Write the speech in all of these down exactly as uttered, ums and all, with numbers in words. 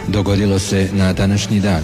dogodilo se na današnji dan.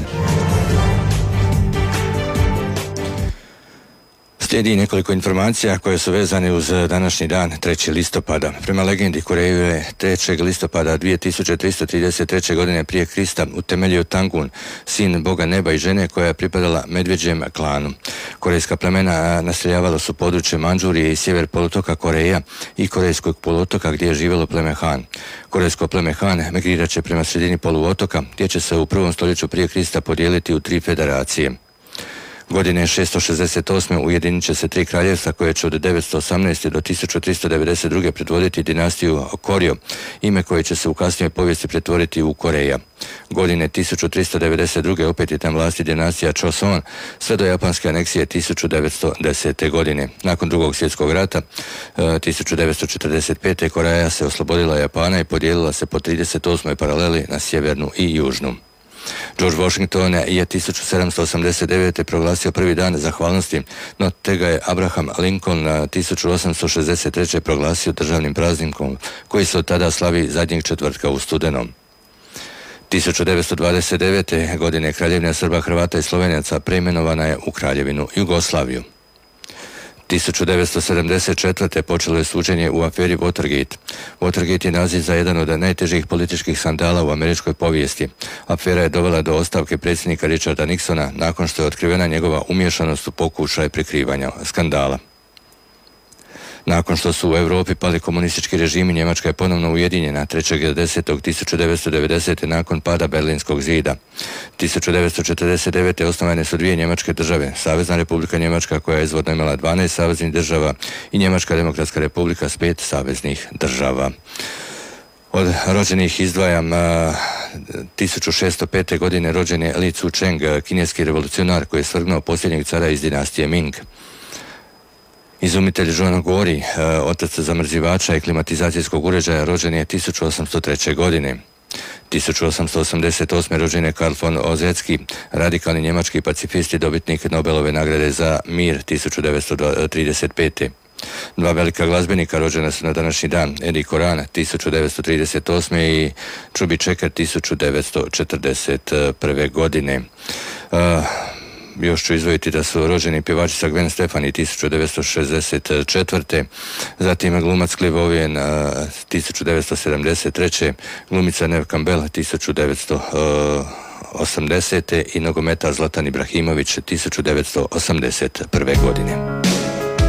Slijedi nekoliko informacija koje su vezane uz današnji dan, trećeg listopada. Prema legendi Kureju je trećeg listopada dvije tisuće tristo trideset treće. godine prije Krista utemeljio Tangun, sin boga neba i žene koja je pripadala medvjeđem klanu. Korejska plemena naseljavala su područje Mandžurije i sjever poluotoka Koreja i Korejskog poluotoka gdje je živjelo pleme Han. Korejsko pleme Han migrirat će prema sredini poluotoka gdje će se u prvom stoljeću prije Krista podijeliti u tri federacije. Godine šesto šezdeset osme. ujedinit će se tri kraljevstva koje će od devetsto osamnaeste. do tisuću tristo devedeset druge predvoditi dinastiju Korjo, ime koje će se u kasnijoj povijesti pretvoriti u Koreja. Godine tisuću tristo devedeset druge. opet je tam vlasti dinastija Choson sve do japanske aneksije tisuću devetsto desete. godine. Nakon drugog svjetskog rata tisuću devetsto četrdeset pete. Koreja se oslobodila Japana i podijelila se po trideset osmoj paraleli na sjevernu i južnu. George Washington je tisuću sedamsto osamdeset devete. proglasio prvi dan zahvalnosti, no te ga je Abraham Lincoln tisuću osamsto šezdeset treće. proglasio državnim praznikom koji se od tada slavi zadnjeg četvrtka u studenom. tisuću devetsto dvadeset devete. godine Kraljevina Srba, Hrvata i Slovenaca preimenovana je u Kraljevinu Jugoslaviju. tisuću devetsto sedamdeset četvrte. počelo je suđenje u aferi Watergate. Watergate je naziv za jedan od najtežih političkih skandala u američkoj povijesti. Afera je dovela do ostavke predsjednika Richarda Nixona nakon što je otkrivena njegova umiješanost u pokušaj prikrivanja skandala. Nakon što su u Europi pali komunistički režimi, Njemačka je ponovno ujedinjena trećeg desetog tisuću devetsto devedesete. nakon pada Berlinskog zida. tisuću devetsto četrdeset devete. osnovane su dvije njemačke države, Savezna Republika Njemačka koja je izvorno imala dvanaest saveznih država i Njemačka demokratska republika s pet saveznih država. Od rođenih izdvajam a, tisuću šesto pete. godine rođen je Li Cu-cheng, kineski revolucionar koji je svrgnuo posljednjeg cara iz dinastije Ming. Izumitelj Zhong Guori, otac zamrzivača i klimatizacijskog uređaja, rođen je tisuću osamsto treće. godine. tisuću osamsto osamdeset osme. rođen je Karl von Ossietzky, radikalni njemački pacifist i dobitnik Nobelove nagrade za mir tisuću devetsto trideset pete. Dva velika glazbenika rođena su na današnji dan, Eddie Coran tisuću devetsto trideset osme. i Chubby Checker tisuću devetsto četrdeset prve. godine. Uh, Još ću izdvojiti da su rođeni pjevačica Gwen Stefani tisuću devetsto šezdeset četvrte. Zatim glumac Clive Owen tisuću devetsto sedamdeset treće. Glumica Neve Campbell tisuću devetsto osamdesete. i nogometaš Zlatan Ibrahimović tisuću devetsto osamdeset prve. godine.